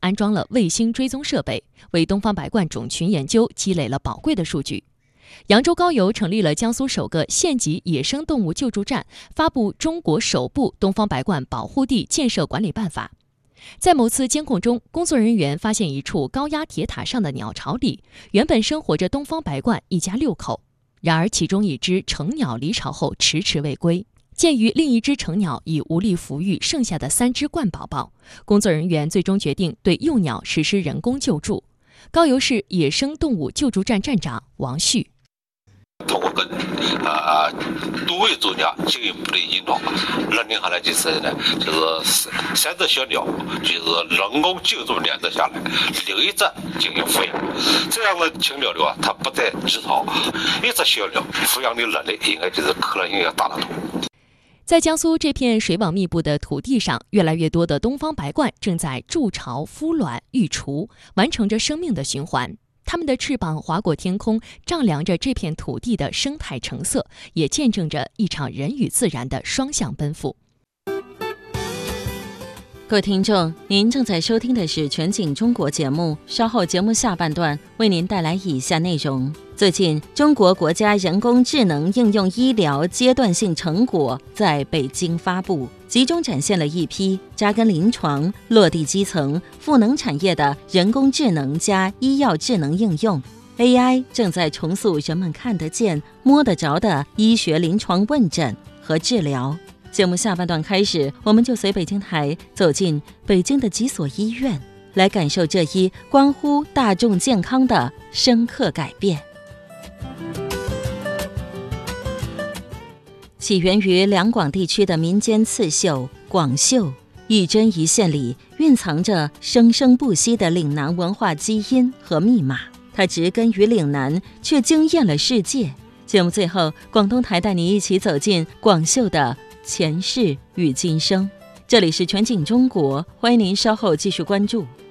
安装了卫星追踪设备，为东方白鹳种群研究积累了宝贵的数据。扬州高邮成立了江苏首个县级野生动物救助站，发布中国首部东方白鹳保护地建设管理办法。在某次监控中，工作人员发现一处高压铁塔上的鸟巢里，原本生活着东方白鹳一家6口。然而，其中一只成鸟离巢后迟迟未归。鉴于另一只成鸟已无力抚育剩下的3只鹳宝宝，工作人员最终决定对幼鸟实施人工救助。高邮市野生动物救助站站长王旭。 通过跟多位专家进一步的引导，认定下来就是3只小鸟，就是人工救助2只下来，留1只进行抚养。这样的禽鸟的话，它不再离巢，1只小鸟抚养的能力应该就是可能性要大得多。 在江苏这片水网密布的土地上，越来越多的东方白鹳正在筑巢、孵卵、育雏，完成着生命的循环。它们的翅膀划过天空，丈量着这片土地的生态成色，也见证着一场人与自然的双向奔赴。 各位听众，您正在收听的是全景中国节目，稍后节目下半段为您带来以下内容。最近，中国国家人工智能应用医疗阶段性成果在北京发布，集中展现了一批扎根临床、落地基层、赋能产业的人工智能加医药智能应用。AI 正在重塑人们看得见、摸得着的医学临床问诊和治疗。节目下半段开始，我们就随北京台走进北京的几所医院，来感受这一关乎大众健康的深刻改变。起源于两广地区的民间刺绣广绣，一针一线里蕴藏着生生不息的岭南文化基因和密码。它植根于岭南，却惊艳了世界。节目最后，广东台带你一起走进广绣的前世与今生。这里是全景中国，欢迎您稍后继续关注。